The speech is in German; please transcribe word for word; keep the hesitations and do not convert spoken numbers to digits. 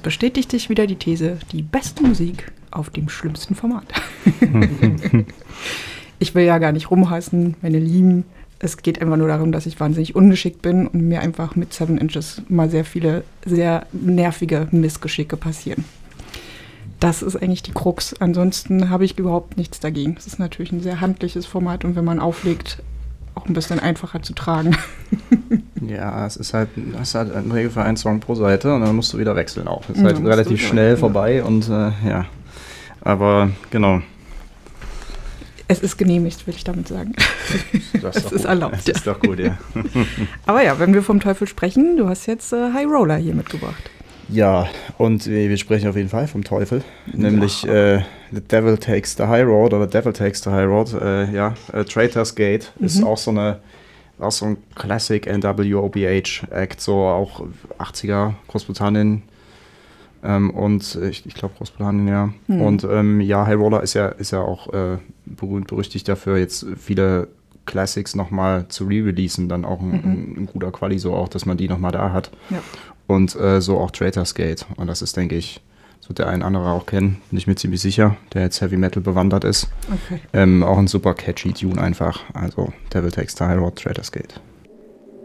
bestätigt sich wieder die These, die beste Musik auf dem schlimmsten Format. Ich will ja gar nicht rumhassen, meine Lieben. Es geht einfach nur darum, dass ich wahnsinnig ungeschickt bin und mir einfach mit Seven Inches mal sehr viele, sehr nervige Missgeschicke passieren. Das ist eigentlich die Krux. Ansonsten habe ich überhaupt nichts dagegen. Es ist natürlich ein sehr handliches Format und wenn man auflegt, auch ein bisschen einfacher zu tragen. Ja, es ist halt, das ist halt ein Regelfall ein Song pro Seite und dann musst du wieder wechseln auch. Es ist halt ja, relativ schnell wieder vorbei und äh, ja, aber genau. Es ist genehmigt, will ich damit sagen. Das ist es ist erlaubt. Das ja. ist doch gut, ja. Aber ja, wenn wir vom Teufel sprechen, du hast jetzt äh, High Roller hier mitgebracht. Ja, und wir, wir sprechen auf jeden Fall vom Teufel, ja. nämlich äh, The Devil Takes the High Road oder Devil Takes the High Road, äh, ja, äh, Traitor's Gate mhm. ist auch so eine, auch so ein Classic N W O B H Act, so auch achtziger Großbritannien. Ähm, und ich, ich glaube Großbritannien, ja. Hm. Und ähm, ja, High Roller ist ja, ist ja auch äh, berühmt, berüchtigt dafür, jetzt viele Classics nochmal zu re-releasen, dann auch ein, mhm. ein guter Quali, so auch, dass man die nochmal da hat. Ja. Und äh, so auch Traitor's Gate. Und das ist, denke ich, so der ein andere auch kennen, bin ich mir ziemlich sicher, der jetzt Heavy Metal bewandert ist. Okay. Ähm, auch ein super catchy Tune einfach. Also Devil Takes the High Road, Traitor's Gate.